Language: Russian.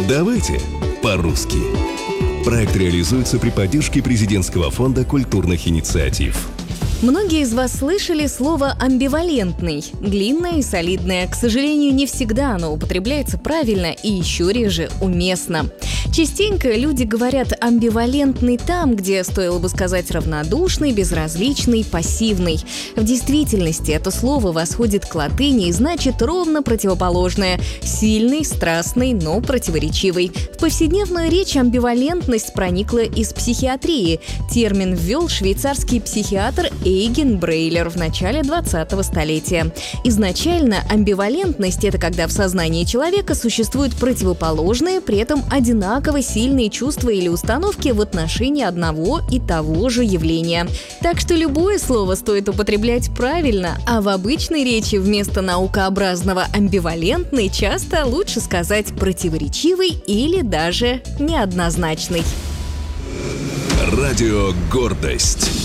Давайте по-русски. Проект реализуется при поддержке Президентского фонда культурных инициатив. Многие из вас слышали слово «амбивалентный». Длинное и солидное. К сожалению, не всегда оно употребляется правильно и еще реже уместно. Частенько люди говорят «амбивалентный» там, где стоило бы сказать «равнодушный», «безразличный», «пассивный». В действительности это слово восходит к латыни и значит ровно противоположное – сильный, страстный, но противоречивый. В повседневную речь амбивалентность проникла из психиатрии. Термин ввел швейцарский психиатр Эйген Брейлер в начале 20-го столетия. Изначально амбивалентность – это когда в сознании человека существуют противоположные, при этом одинаково сильные чувства или установки в отношении одного и того же явления. Так что любое слово стоит употреблять правильно, а в обычной речи вместо наукообразного амбивалентный часто лучше сказать противоречивый или даже неоднозначный. Радио «Гордость».